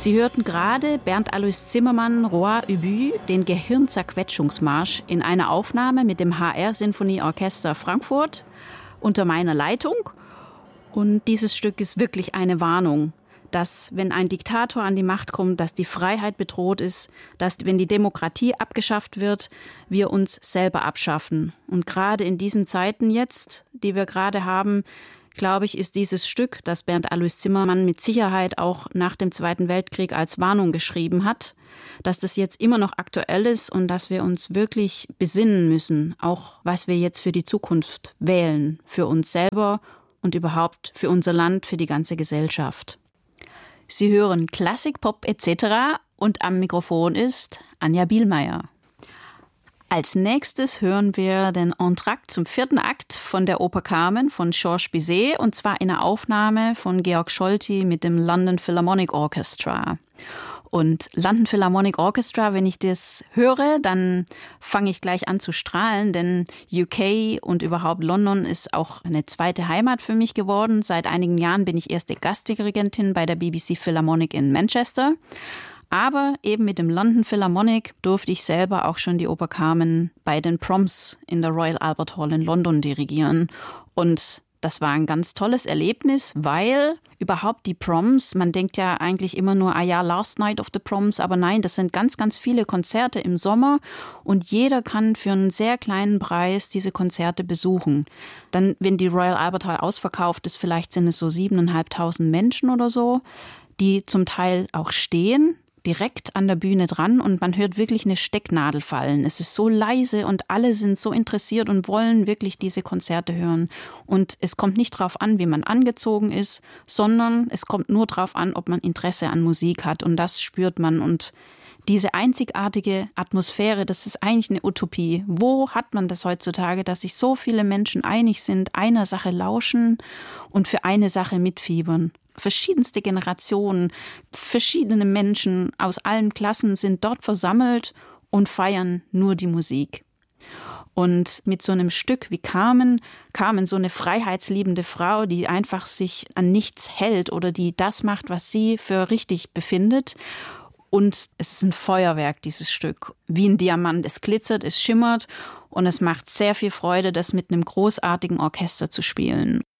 Sie hörten gerade Bernd Alois Zimmermann, Roi Ubu, den Gehirnzerquetschungsmarsch in einer Aufnahme mit dem HR-Sinfonieorchester Frankfurt unter meiner Leitung. Und dieses Stück ist wirklich eine Warnung, dass, wenn ein Diktator an die Macht kommt, dass die Freiheit bedroht ist, dass, wenn die Demokratie abgeschafft wird, wir uns selber abschaffen. Und gerade in diesen Zeiten jetzt, die wir gerade haben, glaube ich, ist dieses Stück, das Bernd Alois Zimmermann mit Sicherheit auch nach dem Zweiten Weltkrieg als Warnung geschrieben hat, dass das jetzt immer noch aktuell ist und dass wir uns wirklich besinnen müssen, auch was wir jetzt für die Zukunft wählen, für uns selber und überhaupt für unser Land, für die ganze Gesellschaft. Sie hören Klassik, Pop etc. und am Mikrofon ist Anja Bielmeier. Als nächstes hören wir den Entr'acte zum 4. Akt von der Oper Carmen von Georges Bizet, und zwar in einer Aufnahme von Georg Scholti mit dem London Philharmonic Orchestra. Und London Philharmonic Orchestra, wenn ich das höre, dann fange ich gleich an zu strahlen, denn UK und überhaupt London ist auch eine zweite Heimat für mich geworden. Seit einigen Jahren bin ich erste Gastdirigentin bei der BBC Philharmonic in Manchester. Aber eben mit dem London Philharmonic durfte ich selber auch schon die Oper Carmen bei den Proms in der Royal Albert Hall in London dirigieren. Und das war ein ganz tolles Erlebnis, weil überhaupt die Proms, man denkt ja eigentlich immer nur, Last Night of the Proms, aber nein, das sind ganz, ganz viele Konzerte im Sommer und jeder kann für einen sehr kleinen Preis diese Konzerte besuchen. Dann, wenn die Royal Albert Hall ausverkauft ist, vielleicht sind es so 7.500 Menschen oder so, die zum Teil auch stehen, direkt an der Bühne dran, und man hört wirklich eine Stecknadel fallen. Es ist so leise und alle sind so interessiert und wollen wirklich diese Konzerte hören. Und es kommt nicht darauf an, wie man angezogen ist, sondern es kommt nur darauf an, ob man Interesse an Musik hat, und das spürt man. Und diese einzigartige Atmosphäre, das ist eigentlich eine Utopie. Wo hat man das heutzutage, dass sich so viele Menschen einig sind, einer Sache lauschen und für eine Sache mitfiebern? Verschiedenste Generationen, verschiedene Menschen aus allen Klassen sind dort versammelt und feiern nur die Musik. Und mit so einem Stück wie Carmen, so eine freiheitsliebende Frau, die einfach sich an nichts hält oder die das macht, was sie für richtig befindet. Und es ist ein Feuerwerk, dieses Stück. Wie ein Diamant. Es glitzert, es schimmert und es macht sehr viel Freude, das mit einem großartigen Orchester zu spielen.